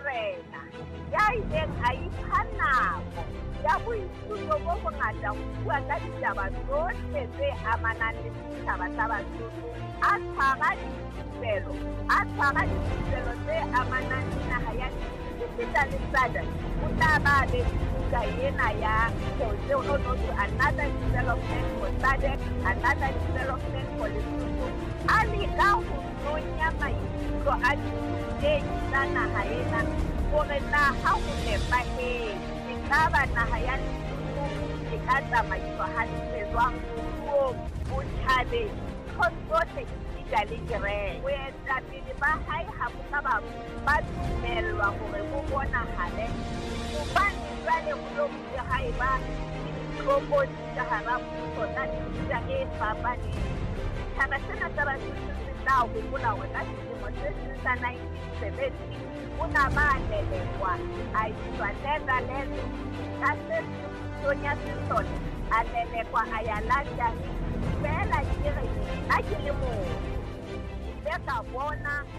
morena ya ileng a ipha nako ya boithuto bo bongata go bua ka ditaba tsotlhe tse amanang le setšhaba sa Basotho, a tshwara dithupelo tse amanang le naga ya Digital Studies. O tla ba le buka ena ya Another Development for SADC, Another Development for Lesotho, a leka go nonya maikutlo a diteng tsa naga ena gore naga go nepagetse ka ba naga ya Lesotho e ka tsamaiswa hantle jwang puong, botjhabeng, tsotlhe esika le kereke. Boetapele ba hae ha bo ka ba dumellwa gore bo bonagale gobane jwale go lo bile hae ba ditlhopodi ka hara puso tsa mefuta e fapaneng. Setjhaba sena sa Basotho se tla gopola gore ka selemo se seng sa 1970 o na ba lelekwa a iswa Netherlands ka se Sonia Simpson a lelekwa a ya London fela ke re a ke le mo ile ka bona